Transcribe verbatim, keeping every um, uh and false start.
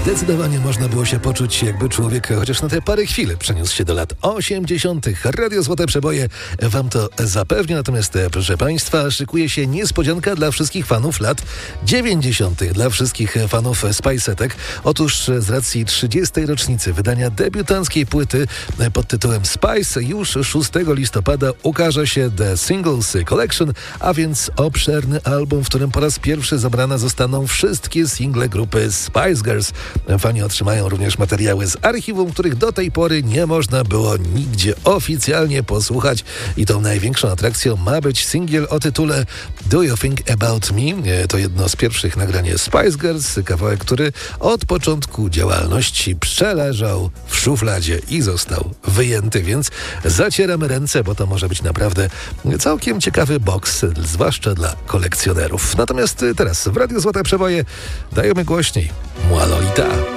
Zdecydowanie można było się poczuć, jakby człowiek chociaż na te parę chwil przeniósł się do lat osiemdziesiątych. Radio Złote Przeboje wam to zapewnia, natomiast proszę państwa, szykuje się niespodzianka dla wszystkich fanów lat dziewięćdziesiątych, dla wszystkich fanów Spice'etek. Otóż z racji trzydziestej rocznicy wydania debiutanckiej płyty pod tytułem Spice już szóstego listopada ukaże się The Singles Collection, a więc obszerny album, w którym po raz pierwszy zebrane zostaną wszystkie single grupy Spice Girls. Fani otrzymają również materiały z archiwum, których do tej pory nie można było nigdzie oficjalnie posłuchać. I tą największą atrakcją ma być singiel o tytule Do You Think About Me? To jedno z pierwszych nagrań Spice Girls, kawałek, który od początku działalności przeleżał w szufladzie i został wyjęty, więc zacieramy ręce, bo to może być naprawdę całkiem ciekawy boks, zwłaszcza dla kolekcjonerów. Natomiast teraz w Radiu Złote Przeboje dajemy głośniej Mua Lolita.